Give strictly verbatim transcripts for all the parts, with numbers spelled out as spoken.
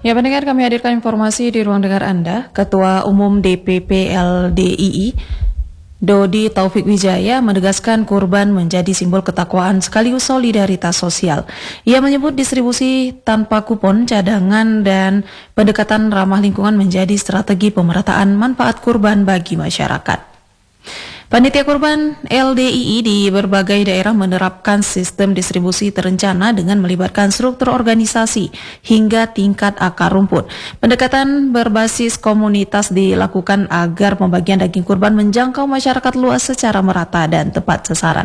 Ya, pendengar, kami hadirkan informasi di ruang dengar Anda. Ketua Umum D P P L D I I, Dodi Taufik Wijaya, menegaskan kurban menjadi simbol ketakwaan sekaligus solidaritas sosial. Ia menyebut distribusi tanpa kupon, cadangan, dan pendekatan ramah lingkungan menjadi strategi pemerataan manfaat kurban bagi masyarakat. Panitia Kurban L D I I di berbagai daerah menerapkan sistem distribusi terencana dengan melibatkan struktur organisasi hingga tingkat akar rumput. Pendekatan berbasis komunitas dilakukan agar pembagian daging kurban menjangkau masyarakat luas secara merata dan tepat sasaran.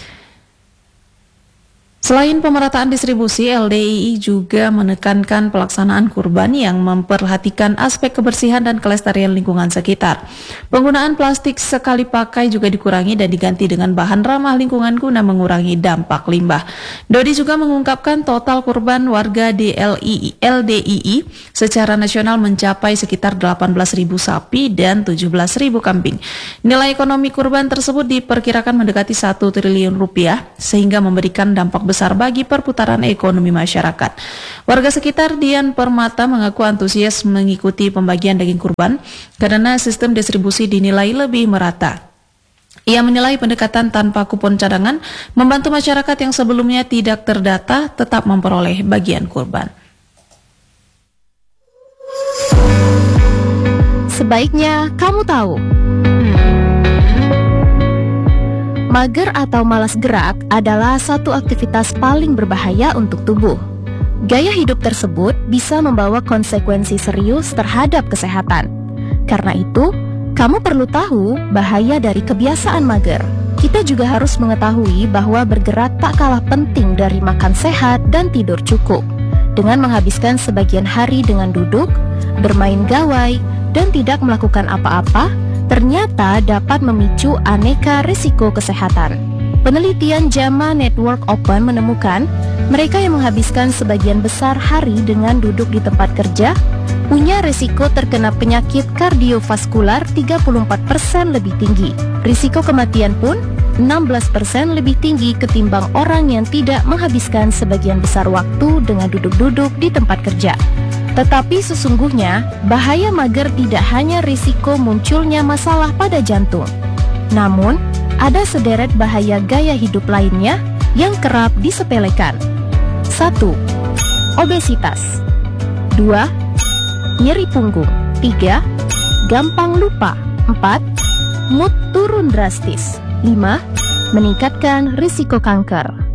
Selain pemerataan distribusi, L D I I juga menekankan pelaksanaan kurban yang memperhatikan aspek kebersihan dan kelestarian lingkungan sekitar. Penggunaan plastik sekali pakai juga dikurangi dan diganti dengan bahan ramah lingkungan guna mengurangi dampak limbah. Dodi juga mengungkapkan total kurban warga di L D I I secara nasional mencapai sekitar delapan belas ribu sapi dan tujuh belas ribu kambing. Nilai ekonomi kurban tersebut diperkirakan mendekati satu triliun rupiah sehingga memberikan dampak besar bagi perputaran ekonomi masyarakat. Warga sekitar Dian Permata mengaku antusias mengikuti pembagian daging kurban karena sistem distribusi dinilai lebih merata. Ia menilai pendekatan tanpa kupon cadangan membantu masyarakat yang sebelumnya tidak terdata tetap memperoleh bagian kurban. Sebaiknya kamu tahu. Mager atau malas gerak adalah satu aktivitas paling berbahaya untuk tubuh. Gaya hidup tersebut bisa membawa konsekuensi serius terhadap kesehatan. Karena itu, kamu perlu tahu bahaya dari kebiasaan mager. Kita juga harus mengetahui bahwa bergerak tak kalah penting dari makan sehat dan tidur cukup. Dengan menghabiskan sebagian hari dengan duduk, bermain gawai, dan tidak melakukan apa-apa, ternyata dapat memicu aneka risiko kesehatan. Penelitian JAMA Network Open menemukan mereka yang menghabiskan sebagian besar hari dengan duduk di tempat kerja punya risiko terkena penyakit kardiovaskular tiga puluh empat persen lebih tinggi. Risiko kematian pun enam belas persen lebih tinggi ketimbang orang yang tidak menghabiskan sebagian besar waktu dengan duduk-duduk di tempat kerja. Tetapi sesungguhnya, bahaya mager tidak hanya risiko munculnya masalah pada jantung. Namun, ada sederet bahaya gaya hidup lainnya yang kerap disepelekan. satu. Obesitas. dua. Nyeri punggung. tiga. Gampang lupa. empat. Mood turun drastis. lima. Meningkatkan risiko kanker.